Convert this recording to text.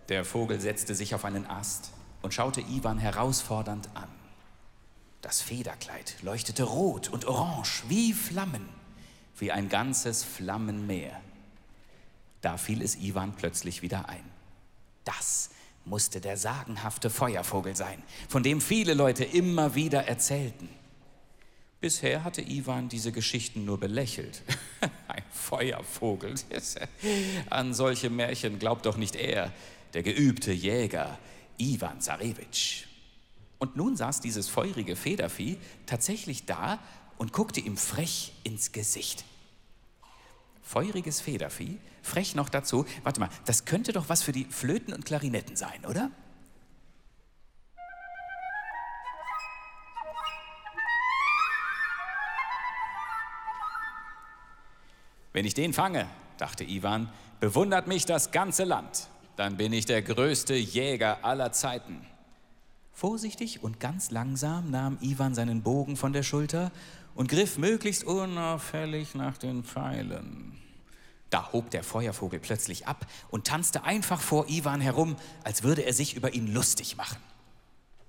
Der Vogel setzte sich auf einen Ast und schaute Iwan herausfordernd an. Das Federkleid leuchtete rot und orange wie Flammen, wie ein ganzes Flammenmeer. Da fiel es Iwan plötzlich wieder ein. Das musste der sagenhafte Feuervogel sein, von dem viele Leute immer wieder erzählten. Bisher hatte Iwan diese Geschichten nur belächelt. Ein Feuervogel. An solche Märchen glaubt doch nicht er, der geübte Jäger Iwan Zarewitsch. Und nun saß dieses feurige Federvieh tatsächlich da und guckte ihm frech ins Gesicht. Feuriges Federvieh, frech noch dazu. Warte mal, das könnte doch was für die Flöten und Klarinetten sein, oder? Wenn ich den fange, dachte Iwan, bewundert mich das ganze Land. Dann bin ich der größte Jäger aller Zeiten. Vorsichtig und ganz langsam nahm Iwan seinen Bogen von der Schulter und griff möglichst unauffällig nach den Pfeilen. Da hob der Feuervogel plötzlich ab und tanzte einfach vor Iwan herum, als würde er sich über ihn lustig machen.